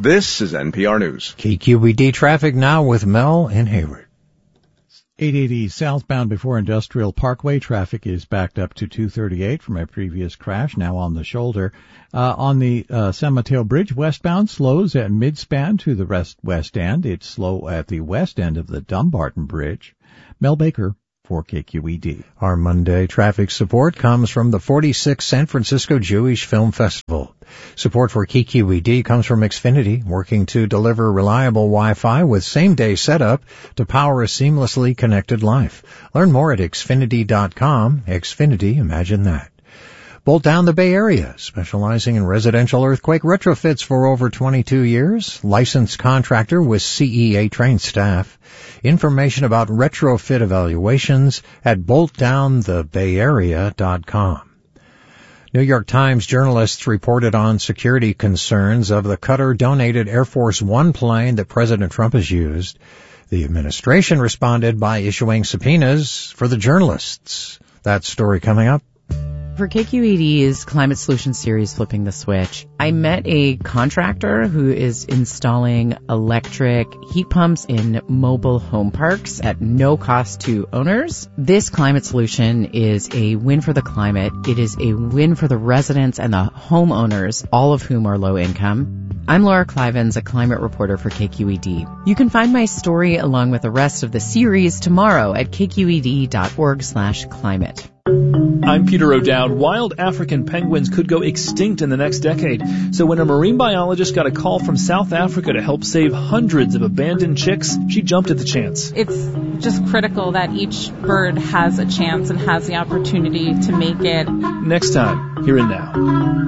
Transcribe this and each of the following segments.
This is NPR News. KQED traffic now with Mel in Hayward. 880 southbound before Industrial Parkway. Traffic is backed up to 238 from a previous crash, now on the shoulder. On the San Mateo Bridge westbound, slows at mid-span to the west end. It's slow at the west end of the Dumbarton Bridge. Mel Baker for KQED. Our Monday traffic support comes from the 46th San Francisco Jewish Film Festival. Support for KQED comes from Xfinity, working to deliver reliable Wi-Fi with same-day setup to power a seamlessly connected life. Learn more at Xfinity.com. Xfinity, imagine that. Bolt Down the Bay Area, specializing in residential earthquake retrofits for over 22 years. Licensed contractor with CEA trained staff. Information about retrofit evaluations at boltdownthebayarea.com. New York Times journalists reported on security concerns of the Qatar-donated Air Force One plane that President Trump has used. The administration responded by issuing subpoenas for the journalists. That story coming up. For KQED's Climate Solutions series, Flipping the Switch, I met a contractor who is installing electric heat pumps in mobile home parks at no cost to owners. This climate solution is a win for the climate. It is a win for the residents and the homeowners, all of whom are low income. I'm Laura Clivens, a climate reporter for KQED. You can find my story along with the rest of the series tomorrow at kqed.org/climate. I'm Peter O'Dowd. Wild African penguins could go extinct in the next decade. So when a marine biologist got a call from South Africa to help save hundreds of abandoned chicks, she jumped at the chance. It's just critical that each bird has a chance and has the opportunity to make it. Next time, Here and Now.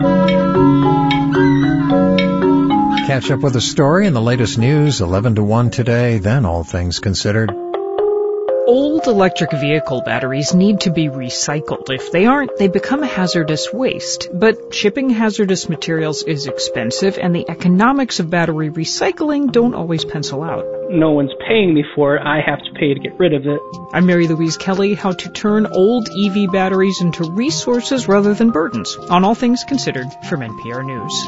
Catch up with the story and the latest news, 11 to 1 today, then All Things Considered. Old electric vehicle batteries need to be recycled. If they aren't, they become a hazardous waste. But shipping hazardous materials is expensive, and the economics of battery recycling don't always pencil out. No one's paying me for it. I have to pay to get rid of it. I'm Mary Louise Kelly, how to turn old EV batteries into resources rather than burdens, on All Things Considered from NPR News.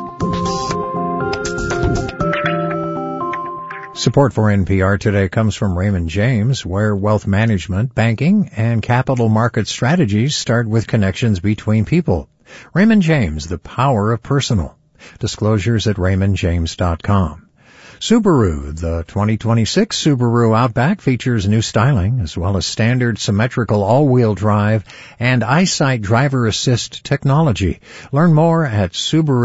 Support for NPR today comes from Raymond James, where wealth management, banking, and capital market strategies start with connections between people. Raymond James, the power of personal. Disclosures at raymondjames.com. Subaru, the 2026 Subaru Outback features new styling, as well as standard symmetrical all-wheel drive and EyeSight driver assist technology. Learn more at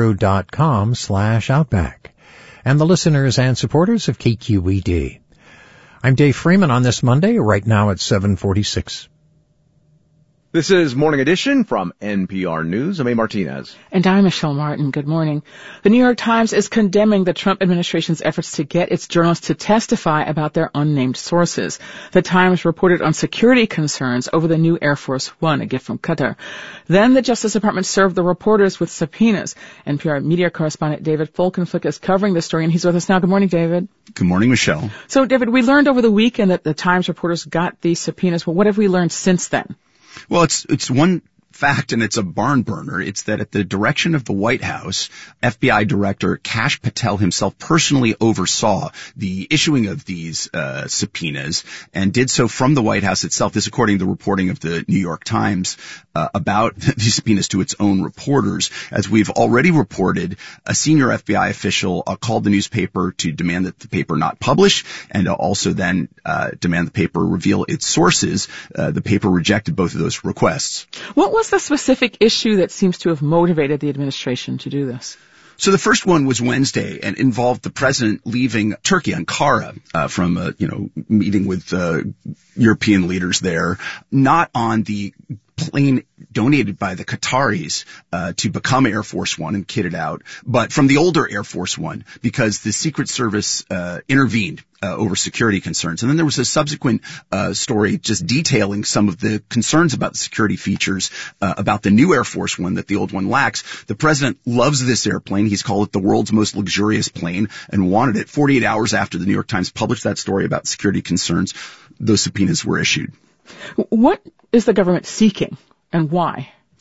subaru.com/outback. And the listeners and supporters of KQED. I'm Dave Freeman on this Monday, right now at 7:46. This is Morning Edition from NPR News. I'm A. Martinez. And I'm Michelle Martin. Good morning. The New York Times is condemning the Trump administration's efforts to get its journalists to testify about their unnamed sources. The Times reported on security concerns over the new Air Force One, a gift from Qatar. Then the Justice Department served the reporters with subpoenas. NPR media correspondent David Folkenflik is covering the story, and he's with us now. Good morning, David. Good morning, Michelle. So, David, we learned over the weekend that the Times reporters got these subpoenas. Well, what have we learned since then? Well, it's one fact, and it's a barn burner. It's that at the direction of the White House, FBI Director Kash Patel himself personally oversaw the issuing of these subpoenas and did so from the White House itself. This according to the reporting of the New York Times about these subpoenas to its own reporters. As we've already reported, a senior FBI official called the newspaper to demand that the paper not publish and also then demand the paper reveal its sources. The paper rejected both of those requests. What was the specific issue that seems to have motivated the administration to do this? So the first one was Wednesday and involved the president leaving Turkey, Ankara, from a meeting with European leaders there, not on the plane donated by the Qataris to become Air Force One and kitted out, but from the older Air Force One because the Secret Service intervened over security concerns. And then there was a subsequent story just detailing some of the concerns about the security features about the new Air Force One that the old one lacks. The president loves this airplane. He's called it the world's most luxurious plane and wanted it. 48 hours after the New York Times published that story about security concerns, those subpoenas were issued. What is the government seeking and why?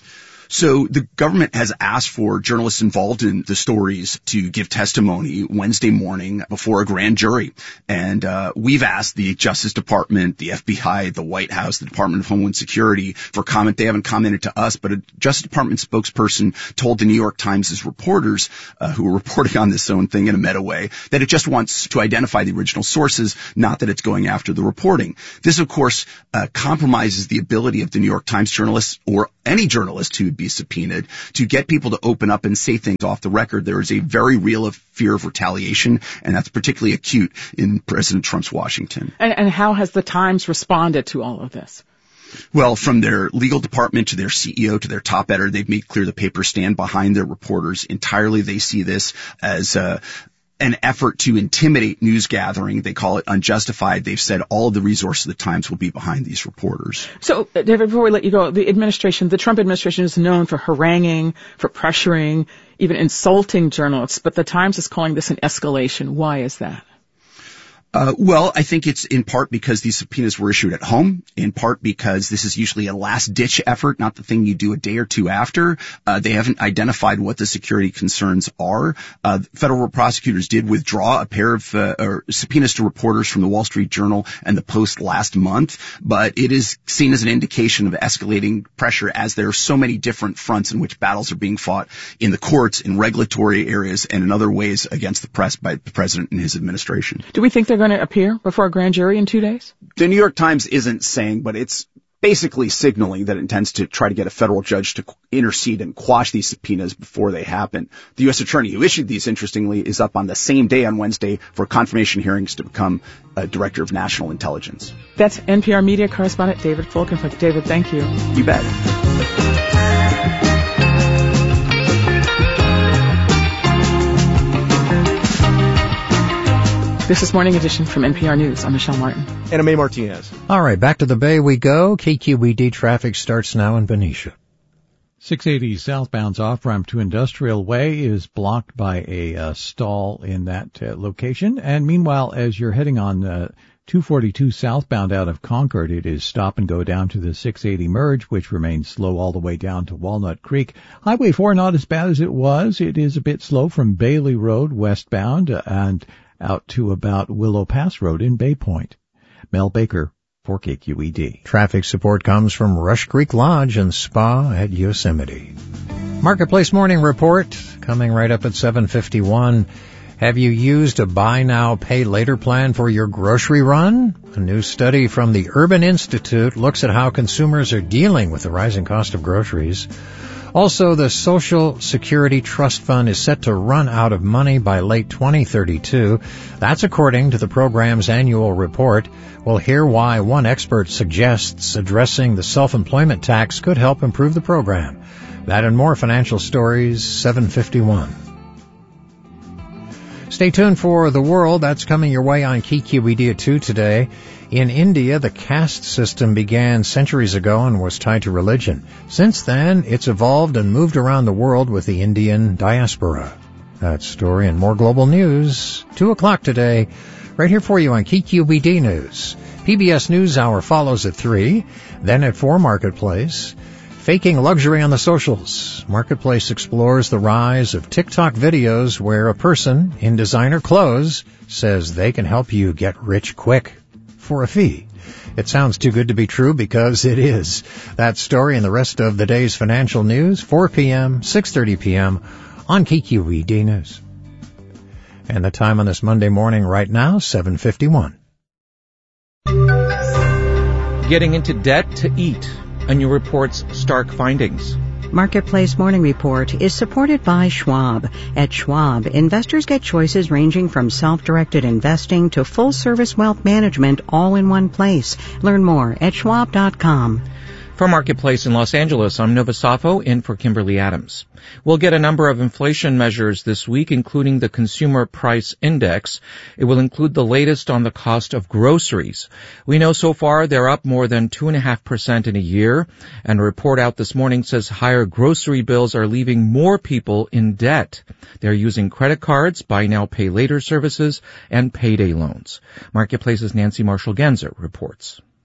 So the government has asked for journalists involved in the stories to give testimony Wednesday morning before a grand jury. And we've asked the Justice Department, the FBI, the White House, the Department of Homeland Security for comment. They haven't commented to us, but a Justice Department spokesperson told the New York Times' reporters who were reporting on this own thing in a meta way that it just wants to identify the original sources, not that it's going after the reporting. This, of course, compromises the ability of the New York Times journalists or any journalist who would be subpoenaed to get people to open up and say things off the record. There is a very real fear of retaliation, and that's particularly acute in President Trump's Washington. And how has the Times responded to all of this? Well, from their legal department to their CEO to their top editor, they've made clear the paper stand behind their reporters entirely. They see this as an effort to intimidate news gathering. They call it unjustified. They've said all of the resources of the Times will be behind these reporters. So, David, before we let you go, the Trump administration is known for haranguing, for pressuring, even insulting journalists, but the Times is calling this an escalation. Why is that? Well, I think it's in part because these subpoenas were issued at home, in part because this is usually a last-ditch effort, not the thing you do a day or two after. They haven't identified what the security concerns are. Federal prosecutors did withdraw a pair of subpoenas to reporters from the Wall Street Journal and the Post last month, but it is seen as an indication of escalating pressure as there are so many different fronts in which battles are being fought in the courts, in regulatory areas, and in other ways against the press by the president and his administration. Do we think they're going to appear before a grand jury in 2 days? The New York Times isn't saying, but it's basically signaling that it intends to try to get a federal judge to intercede and quash these subpoenas before they happen. The U.S. attorney who issued these, interestingly, is up on the same day on Wednesday for confirmation hearings to become a director of national intelligence. That's NPR media correspondent David Folkenflik. David, thank you. You bet. This is Morning Edition from NPR News. I'm Michelle Martin. And I'm A. Martinez. All right, back to the Bay we go. KQED traffic starts now in Benicia. 680 southbound's off-ramp to Industrial Way is blocked by a stall in that location. And meanwhile, as you're heading on 242 southbound out of Concord, it is stop and go down to the 680 merge, which remains slow all the way down to Walnut Creek. Highway 4 not as bad as it was. It is a bit slow from Bailey Road westbound and out to about Willow Pass Road in Bay Point. Mel Baker for KQED. Traffic support comes from Rush Creek Lodge and Spa at Yosemite. Marketplace Morning Report coming right up at 7:51. Have you used a buy now, pay later plan for your grocery run? A new study from the Urban Institute looks at how consumers are dealing with the rising cost of groceries. Also, the Social Security Trust Fund is set to run out of money by late 2032. That's according to the program's annual report. We'll hear why one expert suggests addressing the self-employment tax could help improve the program. That and more financial stories, 7:51. Stay tuned for The World. That's coming your way on KQED at 2 today. In India, the caste system began centuries ago and was tied to religion. Since then, it's evolved and moved around the world with the Indian diaspora. That story and more global news, 2 o'clock today, right here for you on KQED News. PBS NewsHour follows at 3, then at 4 Marketplace. Faking luxury on the socials. Marketplace explores the rise of TikTok videos where a person in designer clothes says they can help you get rich quick for a fee. It sounds too good to be true because it is. That story and the rest of the day's financial news, 4 p.m., 6:30 p.m. on KQED News. And the time on this Monday morning right now, 7:51. Getting into debt to eat. A new report's stark findings. Marketplace Morning Report is supported by Schwab. At Schwab, investors get choices ranging from self-directed investing to full-service wealth management all in one place. Learn more at schwab.com. From Marketplace in Los Angeles, I'm Nova Safo in for Kimberly Adams. We'll get a number of inflation measures this week, including the Consumer Price Index. It will include the latest on the cost of groceries. We know so far they're up more than 2.5% in a year, and a report out this morning says higher grocery bills are leaving more people in debt. They're using credit cards, buy now, pay later services, and payday loans. Marketplace's Nancy Marshall-Genzer reports.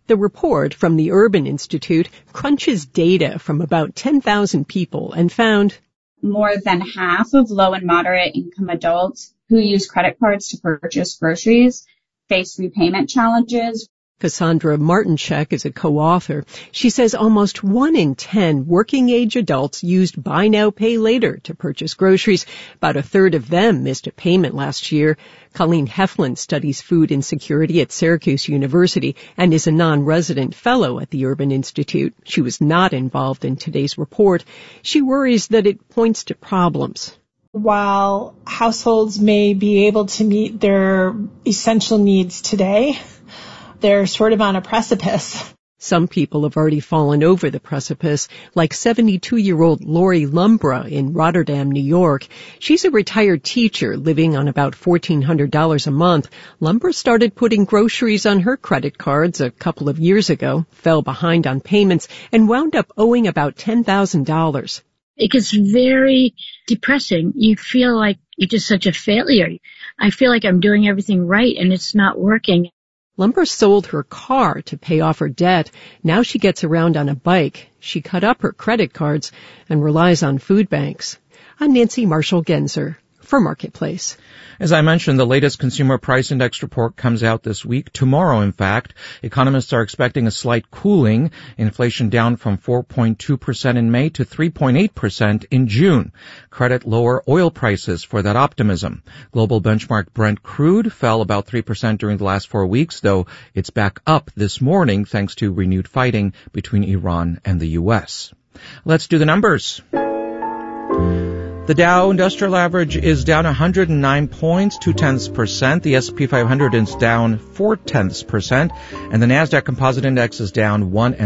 The report from the Urban Institute crunches data from about 10,000 people and found more than half of low and moderate income adults who use credit cards to purchase groceries face repayment challenges. Cassandra Martinchek is a co-author. She says almost 1 in 10 working-age adults used Buy Now, Pay Later to purchase groceries. About a third of them missed a payment last year. Colleen Heflin studies food insecurity at Syracuse University and is a non-resident fellow at the Urban Institute. She was not involved in today's report. She worries that it points to problems. While households may be able to meet their essential needs today, they're sort of on a precipice. Some people have already fallen over the precipice, like 72-year-old Lori Lumbra in Rotterdam, New York. She's a retired teacher living on about $1,400 a month. Lumbra started putting groceries on her credit cards a couple of years ago, fell behind on payments, and wound up owing about $10,000. It gets very depressing. You feel like you're just such a failure. I feel like I'm doing everything right and it's not working. Lumbra sold her car to pay off her debt. Now she gets around on a bike. She cut up her credit cards and relies on food banks. I'm Nancy Marshall-Genzer for Marketplace. As I mentioned, the latest Consumer Price Index report comes out this week. Tomorrow, in fact, economists are expecting a slight cooling. Inflation down from 4.2% in May to 3.8% in June. Credit lower oil prices for that optimism. Global benchmark Brent crude fell about 3% during the last 4 weeks, though it's back up this morning thanks to renewed fighting between Iran and the U.S. Let's do the numbers. The Dow Industrial Average is down 109 points, 0.2%. The S&P 500 is down 0.4%, and the Nasdaq Composite Index is down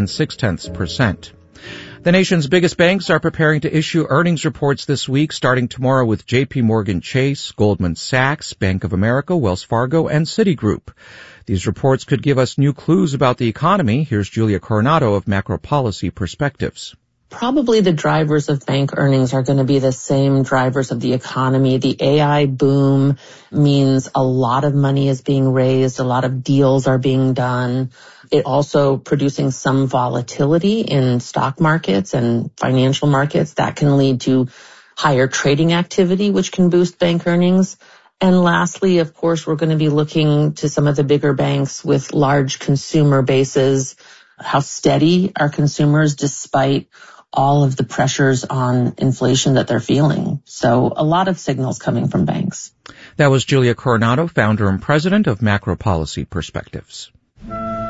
1.6%. The nation's biggest banks are preparing to issue earnings reports this week, starting tomorrow with J.P. Morgan Chase, Goldman Sachs, Bank of America, Wells Fargo, and Citigroup. These reports could give us new clues about the economy. Here's Julia Coronado of Macro Policy Perspectives. Probably the drivers of bank earnings are going to be the same drivers of the economy. The AI boom means a lot of money is being raised, a lot of deals are being done. It also producing some volatility in stock markets and financial markets that can lead to higher trading activity, which can boost bank earnings. And lastly, of course, we're going to be looking to some of the bigger banks with large consumer bases. How steady are consumers despite all of the pressures on inflation that they're feeling? So a lot of signals coming from banks. That was Julia Coronado, founder and president of Macro Policy Perspectives.